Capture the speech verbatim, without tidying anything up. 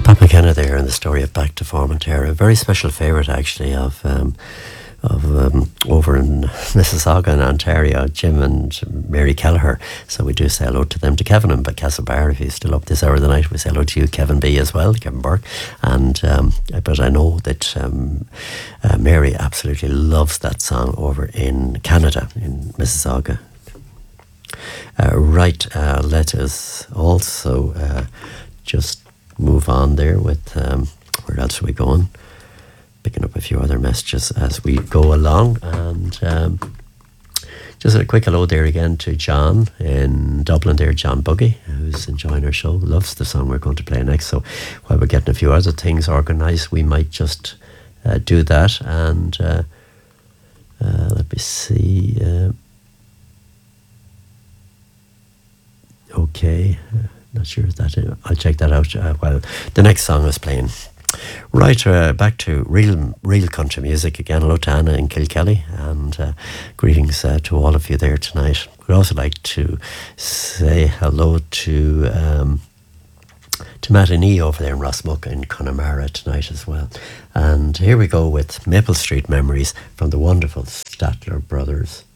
Pat McKenna there in the story of Back to Formentera. A very special favourite actually of um, of um, over in Mississauga in Ontario, Jim and Mary Kelleher. So we do say hello to them, to Kevin and Castlebar. If he's still up this hour of the night, we say hello to you, Kevin B as well, Kevin Burke. And um, but I know that um, uh, Mary absolutely loves that song over in Canada, in Mississauga. Uh, right, uh, let us also uh, just move on there with um, where else are we going? Picking up a few other messages as we go along, and um, just a quick hello there again to John in Dublin there, John Buggy, who's enjoying our show, loves the song we're going to play next. So while we're getting a few other things organised, we might just uh, do that. And uh, uh, let me see. Uh, okay, uh, not sure if that is, I'll check that out uh, while the next song is playing. Right, uh, back to real real country music again. Hello to Anna in Kilkelly, and uh, greetings uh, to all of you there tonight. We'd also like to say hello to um, to Matt and E over there in Rossmuck in Connemara tonight as well. And here we go with Maple Street Memories from the wonderful Statler Brothers.